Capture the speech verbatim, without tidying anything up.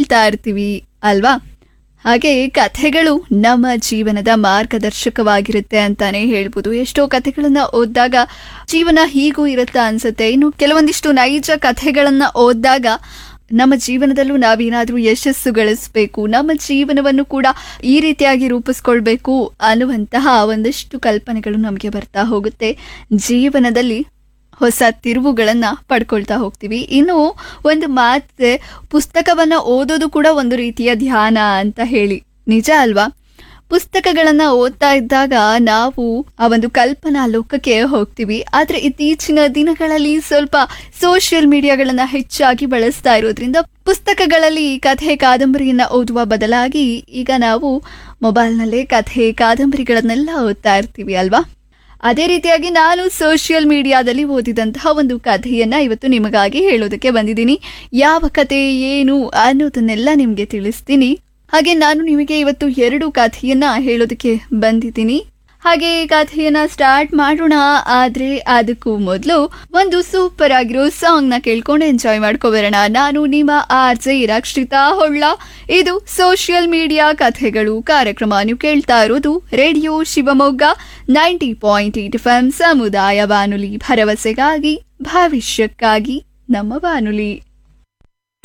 ಕೇಳ್ತಾ ಇರ್ತೀವಿ ಅಲ್ವಾ? ಹಾಗೆ ಕಥೆಗಳು ನಮ್ಮ ಜೀವನದ ಮಾರ್ಗದರ್ಶಕವಾಗಿರುತ್ತೆ ಅಂತಾನೆ ಹೇಳ್ಬೋದು. ಎಷ್ಟೋ ಕಥೆಗಳನ್ನ ಓದಿದಾಗ ಜೀವನ ಹೀಗೂ ಇರುತ್ತಾ ಅನ್ಸುತ್ತೆ. ಇನ್ನು ಕೆಲವೊಂದಿಷ್ಟು ನೈಜ ಕಥೆಗಳನ್ನ ಓದಿದಾಗ ನಮ್ಮ ಜೀವನದಲ್ಲೂ ನಾವೇನಾದ್ರೂ ಯಶಸ್ಸು ಗಳಿಸ್ಬೇಕು, ನಮ್ಮ ಜೀವನವನ್ನು ಕೂಡ ಈ ರೀತಿಯಾಗಿ ರೂಪಿಸ್ಕೊಳ್ಬೇಕು ಅನ್ನುವಂತಹ ಒಂದಷ್ಟು ಕಲ್ಪನೆಗಳು ನಮಗೆ ಬರ್ತಾ ಹೋಗುತ್ತೆ. ಜೀವನದಲ್ಲಿ ಹೊಸ ತಿರುವುಗಳನ್ನ ಪಡ್ಕೊಳ್ತಾ ಹೋಗ್ತೀವಿ. ಇನ್ನು ಒಂದು ಮಾತೆ, ಪುಸ್ತಕವನ್ನ ಓದೋದು ಕೂಡ ಒಂದು ರೀತಿಯ ಧ್ಯಾನ ಅಂತ ಹೇಳಿ. ನಿಜ ಅಲ್ವಾ? ಪುಸ್ತಕಗಳನ್ನ ಓದ್ತಾ ಇದ್ದಾಗ ನಾವು ಆ ಒಂದು ಕಲ್ಪನಾ ಲೋಕಕ್ಕೆ ಹೋಗ್ತೀವಿ. ಆದ್ರೆ ಇತ್ತೀಚಿನ ದಿನಗಳಲ್ಲಿ ಸ್ವಲ್ಪ ಸೋಷಿಯಲ್ ಮೀಡಿಯಾಗಳನ್ನ ಹೆಚ್ಚಾಗಿ ಬಳಸ್ತಾ ಇರೋದ್ರಿಂದ ಪುಸ್ತಕಗಳಲ್ಲಿ ಕಥೆ ಕಾದಂಬರಿಯನ್ನ ಓದುವ ಬದಲಾಗಿ ಈಗ ನಾವು ಮೊಬೈಲ್ನಲ್ಲೇ ಕಥೆ ಕಾದಂಬರಿಗಳನ್ನೆಲ್ಲ ಓದ್ತಾ ಇರ್ತೀವಿ ಅಲ್ವಾ? ಅದೇ ರೀತಿಯಾಗಿ ನಾನು ಸೋಷಿಯಲ್ ಮೀಡಿಯಾದಲ್ಲಿ ಓದಿದಂತಹ ಒಂದು ಕಥೆಯನ್ನ ಇವತ್ತು ನಿಮಗಾಗಿ ಹೇಳೋದಕ್ಕೆ ಬಂದಿದ್ದೀನಿ. ಯಾವ ಕಥೆ ಏನು ಅನ್ನೋದನ್ನೆಲ್ಲ ನಿಮಗೆ ತಿಳಿಸ್ತೀನಿ. ಹಾಗೆ ನಾನು ನಿಮಗೆ ಇವತ್ತು ಎರಡು ಕಥೆಯನ್ನ ಹೇಳೋದಕ್ಕೆ ಬಂದಿದ್ದೀನಿ. ಹಾಗೆ ಕಥೆಯನ್ನ ಸ್ಟಾರ್ಟ್ ಮಾಡೋಣ. ಆದ್ರೆ ಅದಕ್ಕೂ ಮೊದಲು ಒಂದು ಸೂಪರ್ ಆಗಿರೋ ಸಾಂಗ್ ನ ಕೇಳ್ಕೊಂಡು ಎಂಜಾಯ್ ಮಾಡ್ಕೊಬರೋಣ. ನಾನು ನಿಮ್ಮ ಆರ್ ಜೆ ರಕ್ಷಿತಾ ಹೊಳ್ಳ. ಇದು ಸೋಷಿಯಲ್ ಮೀಡಿಯಾ ಕಥೆಗಳು ಕಾರ್ಯಕ್ರಮ. ನೀವು ಕೇಳ್ತಾ ಇರೋದು radio Shivamogga ninety point eight F M ಸಮುದಾಯ ಬಾನುಲಿ, ಭರವಸೆಗಾಗಿ ಭವಿಷ್ಯಕ್ಕಾಗಿ ನಮ್ಮ ಬಾನುಲಿ.